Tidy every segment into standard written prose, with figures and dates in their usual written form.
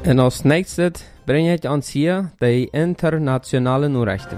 En als nächstes brengt ich uns hier die internationalen Nachrichten.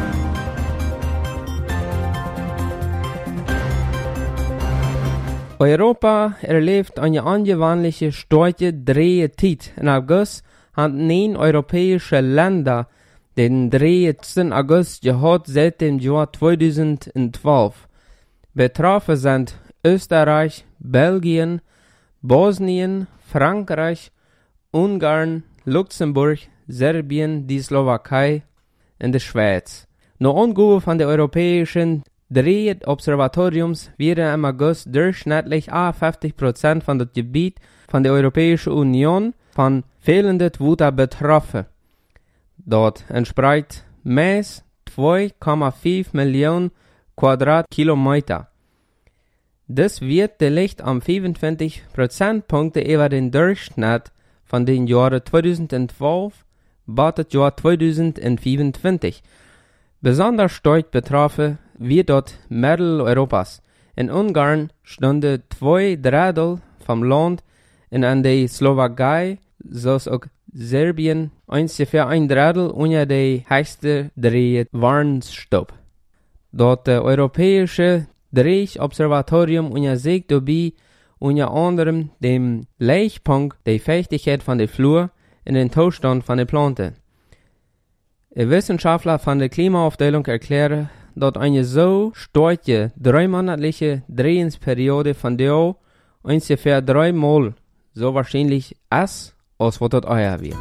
Europa erlebt eine ungewöhnliche starke Drehzeit. In August haben 9 europäische Länder den 3. August gehabt seit dem Jahr 2012. Betroffen sind Österreich, Belgien, Bosnien, Frankreich, Ungarn, Luxemburg, Serbien, die Slowakei und die Schweiz. Nach Angaben von der europäischen Drehobservatoriums werden im August durchschnittlich 50% von dem Gebiet von der Europäischen Union von fehlender Wetter betroffen. Dort entspricht meist 2,5 Millionen Quadratkilometer. Das wird liegt am 25 Prozentpunkte über den Durchschnitt von den Jahren 2012 bis das Jahr 2025. Besonders stark betroffen wird dort Mitteleuropas. In Ungarn stunden 2/3 vom Land und in der Slowakei, sowie auch Serbien, ungefähr 1/3 unter der höchste Drehwarnstufe. Dort der europäische Drehobservatorium untersucht dabei unter anderem den Lichtpunkt der Feuchtigkeit von der Flur und den Zustand von der Pflanze. Ein Wissenschaftler von der Klimaaufteilung erklärt, dass eine so starke 3-monatliche Drehungsperiode von der ungefähr 3-mal so wahrscheinlich ist, als was das euer wird.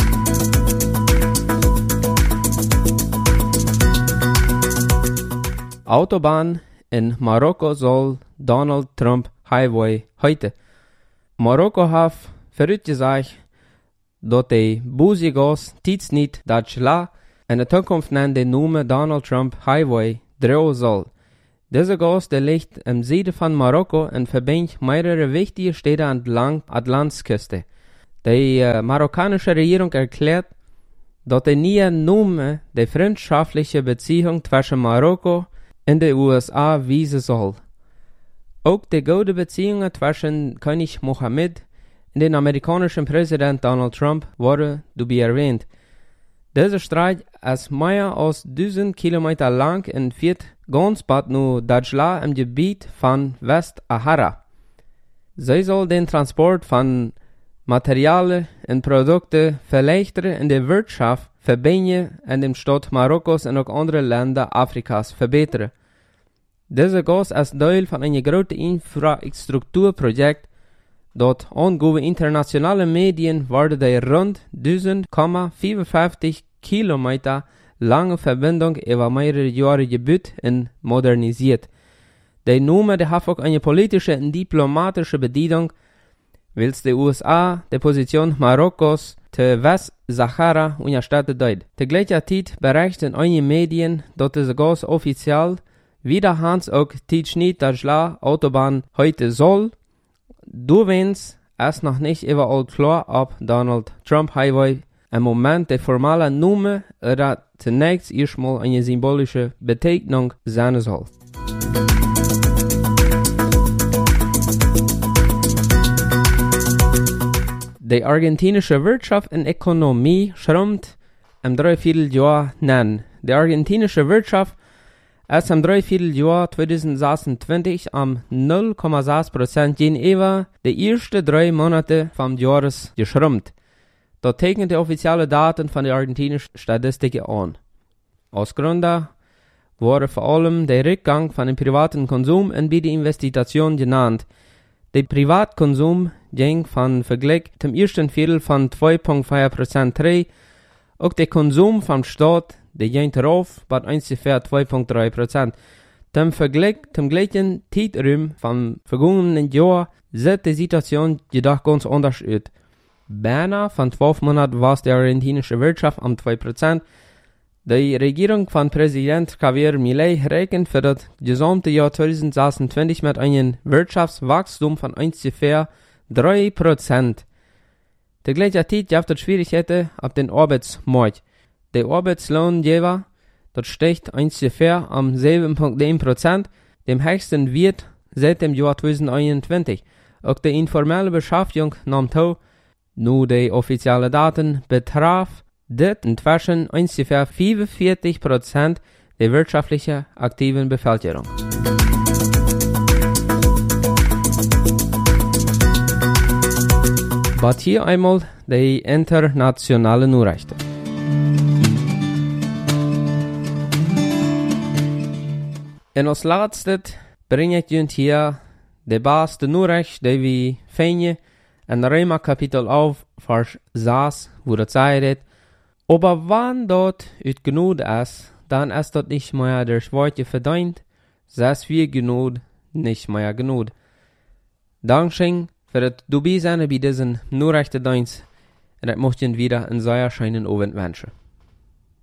Autobahn in Marokko soll Donald Trump Highway heute. Marokko hat vorausgesagt, dass die Busigos dies nicht das Schla in der Zukunft den Namen Donald Trump Highway drehen soll. Dieser Gas liegt im Süden von Marokko und verbindet mehrere wichtige Städte entlang der Atlantikküste. Die marokkanische Regierung erklärt, dass der neue Name die freundschaftliche Beziehung zwischen Marokko und den USA weisen soll. Auch die gute Beziehungen zwischen König Mohammed und dem amerikanischen Präsident Donald Trump wurden dabei erwähnt. Dieser Streit ist mehr als 1000 Kilometer lang und führt ganz bald nur Deutschland im Gebiet von Westsahara. Sie soll den Transport von Materialien und Produkten verleichtern und die Wirtschaft verbinden in den Stadt Marokkos und auch andere Länder Afrikas verbessern. Dieser Gas ist Teil von einem großen Infrastrukturprojekt. Dort angeben internationale Medien wurde die rund 1000,55 Kilometer lange Verbindung über mehrere Jahre gebaut und modernisiert. Die Nummer hat auch eine politische und diplomatische Bedeutung, weil die USA die Position Marokkos zu Westsahara unterstützt hat. Zur gleichen Zeit berichten einige Medien, dass das Gas offiziell wiederhand auch die Deutschland Autobahn heute soll. Durchwens ist noch nicht überall klar, ob Donald Trump Highway im Moment die formale Nummer oder zunächst erstmal eine symbolische Bezeichnung sein soll. Die argentinische Wirtschaft und Ökonomie schrumpft im Dreivierteljahr nennen. Die argentinische Wirtschaft ist im Dreivierteljahr 2026 am 0,6% gegenüber die ersten 3 Monate vom Jahres geschrumpft. Dort zeichnen die offiziellen Daten von der argentinischen Statistik an. Aus Gründen wurde vor allem der Rückgang von dem privaten Konsum und bei der Investition genannt. Der Privatkonsum ging von Vergleich zum ersten Viertel von 2,4% zurück. Auch der Konsum vom Staat, der ging darauf bei ungefähr 2,3%. Zum Vergleich zum gleichen Zeitraum vom vergangenen Jahr sieht die Situation jedoch ganz anders aus. Beinahe von 12 Monaten war die argentinische Wirtschaft um 2%. Die Regierung von Präsident Javier Milei rechnet für das gesamte Jahr 2026 mit einem Wirtschaftswachstum von ungefähr 3%. Der gleiche Zeit gibt es Schwierigkeiten auf den Arbeitsmarkt. Der Arbeitslohngeber, das steigt ungefähr um 7,1%, dem höchsten Wert seit dem Jahr 2021. Auch die informelle Beschäftigung nahm zu. Nu de offizielle Daten betraf, dit inzwischen ungefähr 45% der wirtschaftlich aktiven Bevölkerung. Aber hier einmal die internationalen Nachrichten. En als laatste breng ik jullie hier de beste Nachricht, die we vinden in Römer Kapitel 11, Vers 6, wo das sagt, aber wann dort ut Gnade ist, dann ist dort nicht mehr durch Worte verdient, dass wir Gnade nicht mehr Gnade. Dankeschön für das dabei sein bei diesen Nachrichtendienst und das möchten wieder einen sehr schönen Abend wünschen.